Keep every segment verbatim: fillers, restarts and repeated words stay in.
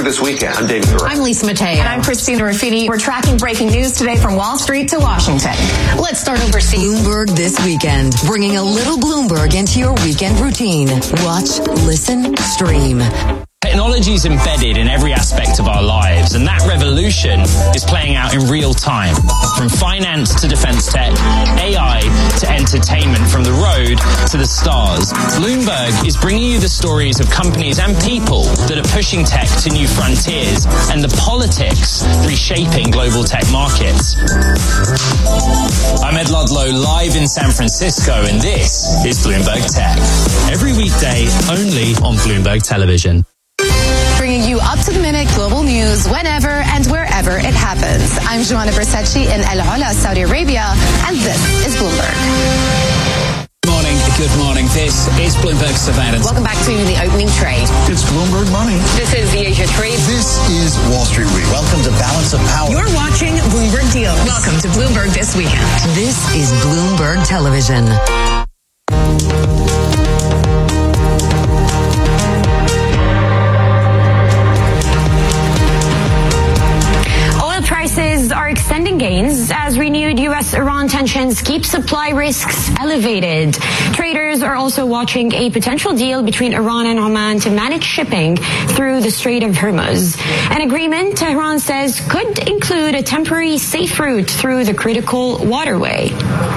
Bloomberg This Weekend. I'm David Durrett. I'm Lisa Mateo. And I'm Christina Ruffini. We're tracking breaking news today from Wall Street to Washington. Let's start overseas. Bloomberg This Weekend, bringing a little Bloomberg into your weekend routine. Watch, listen, stream. Technology is embedded in every aspect of our lives, and that revolution is playing out in real time. From finance to defense tech, A I to entertainment, from the road to the stars. Bloomberg is bringing you the stories of companies and people that are pushing tech to new frontiers, and the politics reshaping global tech markets. I'm Ed Ludlow, live in San Francisco, and this is Bloomberg Tech. Every weekday, only on Bloomberg Television. Bringing you up-to-the-minute global news whenever and wherever it happens. I'm Joanna Bersecci in El Ola, Saudi Arabia, and this is Bloomberg. Morning, good morning. This is Bloomberg Surveillance. Welcome back to the opening trade. It's Bloomberg Money. This is the Asia Trade. This is Wall Street Week. Welcome to Balance of Power. You're watching Bloomberg Deals. Welcome to Bloomberg This Weekend. This is Bloomberg Television. Prices are extending gains as renewed U S Iran tensions keep supply risks elevated. Traders are also watching a potential deal between Iran and Oman to manage shipping through the Strait of Hormuz. An agreement, Tehran says, could include a temporary safe route through the critical waterway.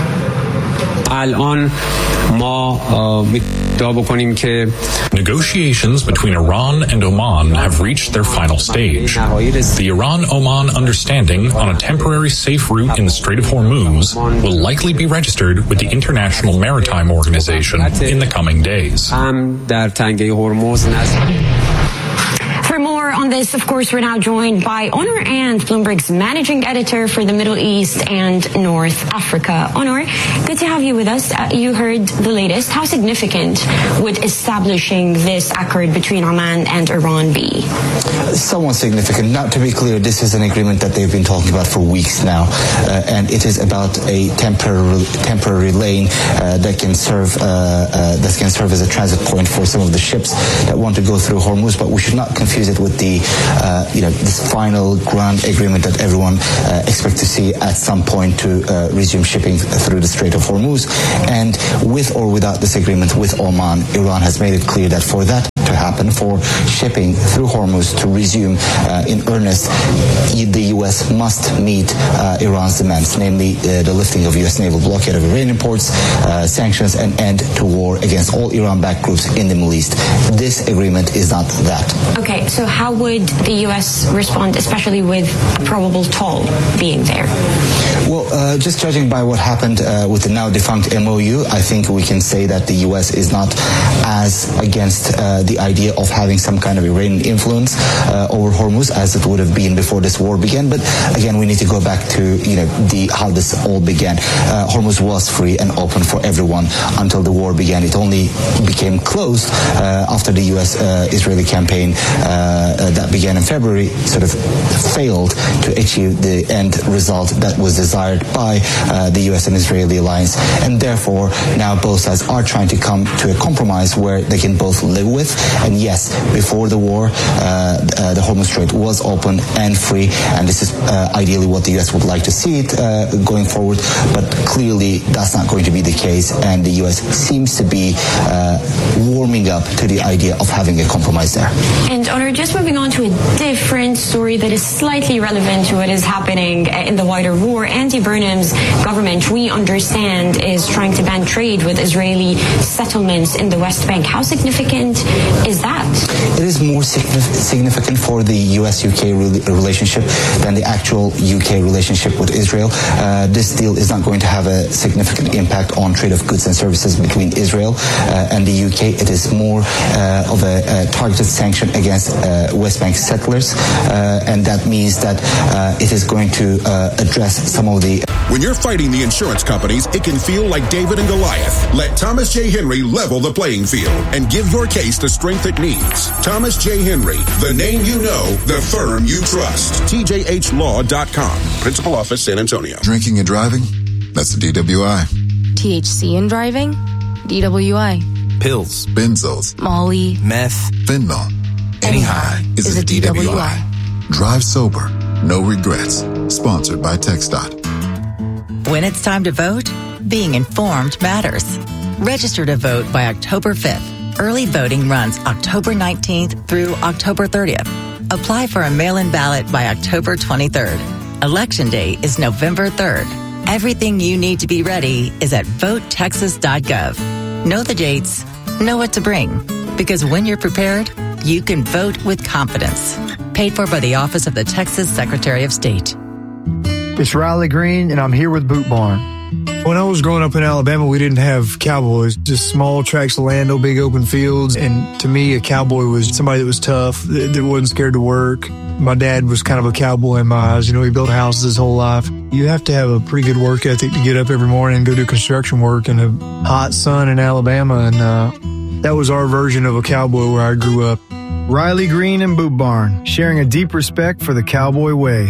الان ما ادعا بکنیم که Negotiations between Iran and Oman have reached their final stage. The Iran-Oman understanding on a temporary safe route in the Strait of Hormuz will likely be registered with the International Maritime Organization in the coming days. For more on this, of course, we're now joined by Onur And, Bloomberg's managing editor for the Middle East and North Africa. Onur, good to have you with us. Uh, you heard the latest. How significant would establishing this accord between Oman and Iran be? Somewhat significant. Now, to be clear, this is an agreement that they've been talking about for weeks now, uh, and it is about a temporary temporary lane uh, that can serve uh, uh, that can serve as a transit point for some of the ships that want to go through Hormuz. But we should not confuse it with the uh, you know this final grand agreement that everyone uh, expects to see at some point to uh, resume shipping through the Strait of Hormuz. And with or without this agreement with Oman, Iran has made it clear that for that to happen, for shipping through Hormuz to resume uh, in earnest, the U S must meet uh, Iran's demands, namely uh, the lifting of U S naval blockade of Iranian ports, uh, sanctions, and end to war against all Iran-backed groups in the Middle East. This agreement is not that. Okay, so how would the U S respond, especially with a probable toll being there? Well, uh, just judging by what happened uh, with the now defunct M O U, I think we can say that the U S is not as against uh, the idea of having some kind of Iranian influence uh, over Hormuz as it would have been before this war began. But again, we need to go back to you know the how this all began. Uh, Hormuz was free and open for everyone until the war began. It only became closed uh, after the U S uh, Israeli campaign uh, that began in February sort of failed to achieve the end result that was desired by uh, the U S and Israeli alliance, and therefore now both sides are trying to come to a compromise where they can both live with. And yes, before the war, uh, uh, the Hormuz Strait was open and free, and this is uh, ideally what the U S would like to see it uh, going forward. But clearly, that's not going to be the case, and the U S seems to be uh, warming up to the idea of having a compromise there. And Onur, just moving on to a different story that is slightly relevant to what is happening in the wider war. Andy Burnham's government, we understand, is trying to ban trade with Israeli settlements in the West Bank. How significant is that? It is more significant for the U S U K relationship than the actual U K relationship with Israel. Uh, this deal is not going to have a significant impact on trade of goods and services between Israel uh, and the U K. It is more uh, of a, a targeted sanction against uh, West Bank settlers, uh, and that means that uh, it is going to uh, address some of the... When you're fighting the insurance companies, it can feel like David and Goliath. Let Thomas J. Henry level the playing field and give your case the strength it needs. Thomas J. Henry, the name you know, the firm you trust. T J H law dot com. Principal Office, San Antonio. Drinking and driving? That's a D W I. T H C in driving? D W I. Pills. Benzos. Molly. Meth. Fentanyl. Any high is, is a D W I. D W I. Drive sober, no regrets. Sponsored by TxDOT. When it's time to vote, being informed matters. Register to vote by October fifth. Early voting runs October nineteenth through October thirtieth. Apply for a mail-in ballot by October twenty-third. Election day is November third. Everything you need to be ready is at vote texas dot gov. Know the dates, know what to bring. Because when you're prepared, you can vote with confidence. Paid for by the Office of the Texas Secretary of State. It's Riley Green, and I'm here with Boot Barn. When I was growing up in Alabama, we didn't have cowboys, just small tracts of land, no big open fields. And to me, a cowboy was somebody that was tough, that, that wasn't scared to work. My dad was kind of a cowboy in my eyes. You know, he built houses his whole life. You have to have a pretty good work ethic to get up every morning and go do construction work in a hot sun in Alabama. And uh, that was our version of a cowboy where I grew up. Riley Green and Boot Barn, sharing a deep respect for the cowboy way.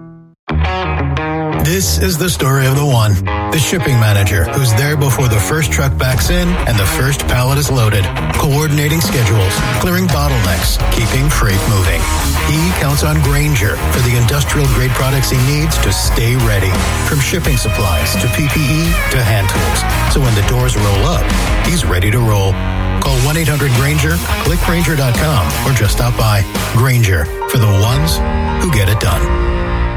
This is the story of the one, the shipping manager, who's there before the first truck backs in and the first pallet is loaded, coordinating schedules, clearing bottlenecks, keeping freight moving. He counts on Grainger for the industrial-grade products he needs to stay ready, from shipping supplies to P P E to hand tools. So when the doors roll up, he's ready to roll. Call one eight hundred Grainger, click Grainger dot com, or just stop by. Grainger, for the ones who get it done.